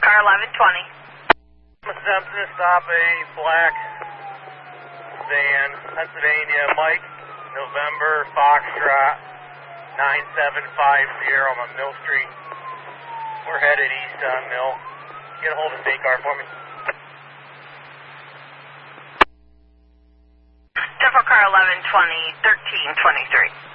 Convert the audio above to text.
car 1120. Simpson, stop a black van, Pennsylvania, Mike, November, Foxtrot, 9750 on Mill Street. We're headed east on Mill. Get a hold of the state car for me. Central car 1120, 1323.